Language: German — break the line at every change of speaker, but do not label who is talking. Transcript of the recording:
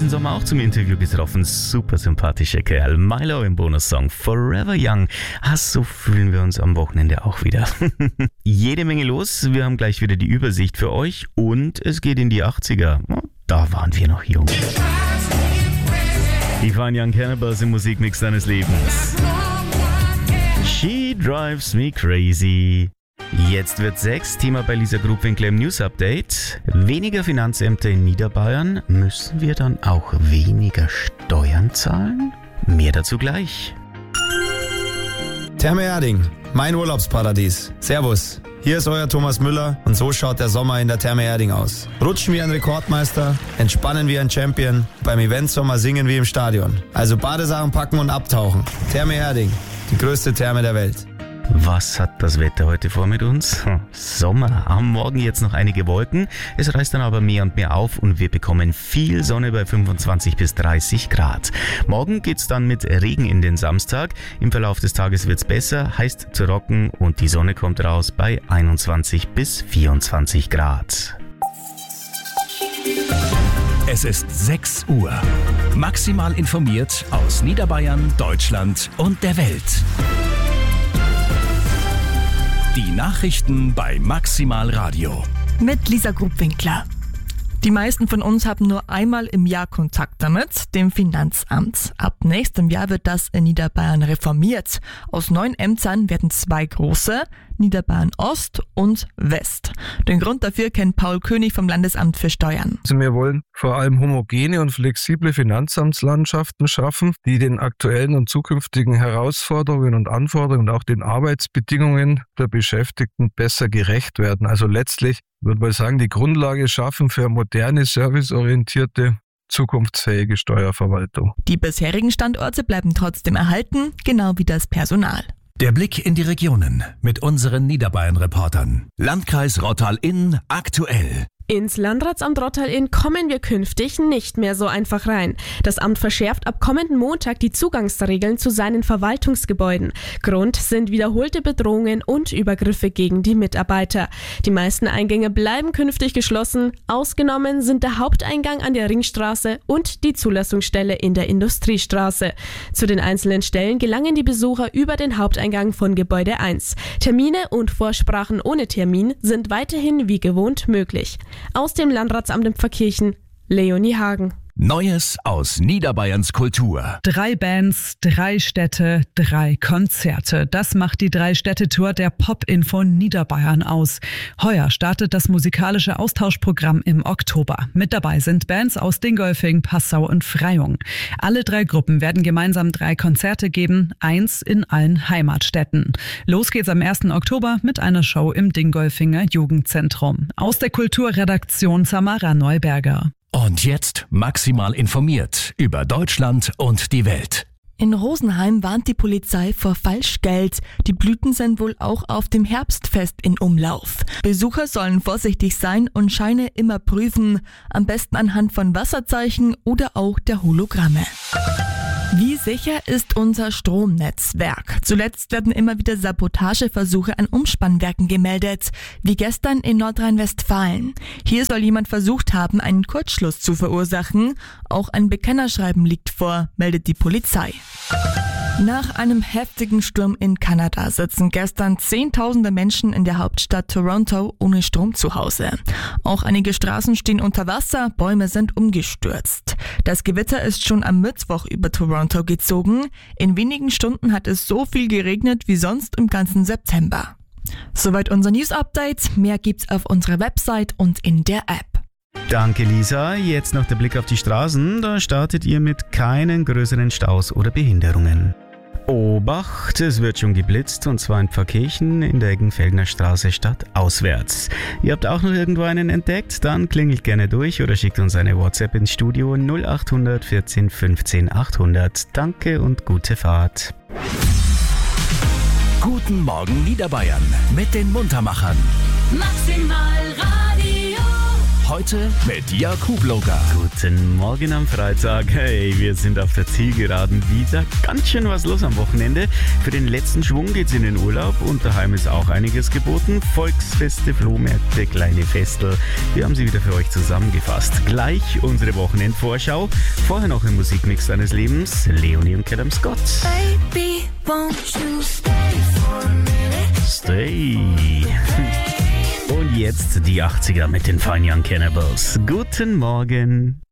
diesen Sommer auch zum Interview getroffen. Super sympathischer Kerl. Milo im Bonussong Forever Young. So fühlen wir uns am Wochenende auch wieder. Jede Menge los. Wir haben gleich wieder die Übersicht für euch und es geht in die 80er. Da waren wir noch jung. Die Fine Young Cannibals im Musikmix deines Lebens. She drives me crazy. Jetzt wird 6, Thema bei Lisa Grubwinkler im News Update. Weniger Finanzämter in Niederbayern. Müssen wir dann auch weniger Steuern zahlen? Mehr dazu gleich.
Therme Erding, mein Urlaubsparadies. Servus, hier ist euer Thomas Müller und so schaut der Sommer in der Therme Erding aus. Rutschen wie ein Rekordmeister, entspannen wie ein Champion, beim Eventsommer singen wie im Stadion. Also Badesachen packen und abtauchen. Therme Erding, die größte Therme der Welt.
Was hat das Wetter heute vor mit uns? Sommer. Am Morgen jetzt noch einige Wolken. Es reißt dann aber mehr und mehr auf und wir bekommen viel Sonne bei 25 bis 30 Grad. Morgen geht's dann mit Regen in den Samstag. Im Verlauf des Tages wird's besser, heißt trocken und die Sonne kommt raus bei 21 bis 24 Grad.
Es ist 6 Uhr. Maximal informiert aus Niederbayern, Deutschland und der Welt. Die Nachrichten bei Maximal Radio.
Mit Lisa Grubwinkler. Die meisten von uns haben nur einmal im Jahr Kontakt damit, dem Finanzamt. Ab nächstem Jahr wird das in Niederbayern reformiert. Aus 9 Ämtern werden 2 große, Niederbayern Ost und West. Den Grund dafür kennt Paul König vom Landesamt für Steuern.
Also wir wollen vor allem homogene und flexible Finanzamtslandschaften schaffen, die den aktuellen und zukünftigen Herausforderungen und Anforderungen und auch den Arbeitsbedingungen der Beschäftigten besser gerecht werden. Also letztlich würde man sagen, die Grundlage schaffen für moderne, serviceorientierte, zukunftsfähige Steuerverwaltung.
Die bisherigen Standorte bleiben trotzdem erhalten, genau wie das Personal.
Der Blick in die Regionen mit unseren Niederbayern-Reportern. Landkreis Rottal-Inn aktuell.
Ins Landratsamt Rottal-Inn kommen wir künftig nicht mehr so einfach rein. Das Amt verschärft ab kommenden Montag die Zugangsregeln zu seinen Verwaltungsgebäuden. Grund sind wiederholte Bedrohungen und Übergriffe gegen die Mitarbeiter. Die meisten Eingänge bleiben künftig geschlossen. Ausgenommen sind der Haupteingang an der Ringstraße und die Zulassungsstelle in der Industriestraße. Zu den einzelnen Stellen gelangen die Besucher über den Haupteingang von Gebäude 1. Termine und Vorsprachen ohne Termin sind weiterhin wie gewohnt möglich. Aus dem Landratsamt in Pfarrkirchen, Leonie Hagen.
Neues aus Niederbayerns Kultur.
3 Bands, 3 Städte, 3 Konzerte. Das macht die 3-Städte-Tour der Pop-Info Niederbayern aus. Heuer startet das musikalische Austauschprogramm im Oktober. Mit dabei sind Bands aus Dingolfing, Passau und Freyung. Alle 3 Gruppen werden gemeinsam 3 Konzerte geben, 1 in allen Heimatstädten. Los geht's am 1. Oktober mit einer Show im Dingolfinger Jugendzentrum. Aus der Kulturredaktion Samara Neuberger.
Und jetzt maximal informiert über Deutschland und die Welt.
In Rosenheim warnt die Polizei vor Falschgeld. Die Blüten sind wohl auch auf dem Herbstfest in Umlauf. Besucher sollen vorsichtig sein und Scheine immer prüfen. Am besten anhand von Wasserzeichen oder auch der Hologramme. Wie sicher ist unser Stromnetzwerk? Zuletzt werden immer wieder Sabotageversuche an Umspannwerken gemeldet, wie gestern in Nordrhein-Westfalen. Hier soll jemand versucht haben, einen Kurzschluss zu verursachen. Auch ein Bekennerschreiben liegt vor, meldet die Polizei. Nach einem heftigen Sturm in Kanada sitzen gestern Zehntausende Menschen in der Hauptstadt Toronto ohne Strom zu Hause. Auch einige Straßen stehen unter Wasser, Bäume sind umgestürzt. Das Gewitter ist schon am Mittwoch über Toronto gezogen. In wenigen Stunden hat es so viel geregnet wie sonst im ganzen September. Soweit unser News-Update. Mehr gibt's auf unserer Website und in der App.
Danke Lisa. Jetzt noch der Blick auf die Straßen. Da startet ihr mit keinen größeren Staus oder Behinderungen. Obacht, es wird schon geblitzt und zwar in Pfarrkirchen in der Eggenfeldner Straße stadtauswärts. Ihr habt auch noch irgendwo einen entdeckt? Dann klingelt gerne durch oder schickt uns eine WhatsApp ins Studio 0800 14 15 800. Danke und gute Fahrt.
Guten Morgen Niederbayern mit den Muntermachern.
Maximal Radio.
Heute mit Jakub Loga.
Guten Morgen am Freitag. Hey, wir sind auf der Zielgeraden. Wieder ganz schön was los am Wochenende. Für den letzten Schwung geht's in den Urlaub und daheim ist auch einiges geboten. Volksfeste, Flohmärkte, kleine Festel. Wir haben sie wieder für euch zusammengefasst. Gleich unsere Wochenendvorschau. Vorher noch im Musikmix deines Lebens. Leonie und Callum Scott.
Baby, won't you stay for a minute?
Stay. Und jetzt die 80er mit den Fine Young Cannibals. Guten Morgen.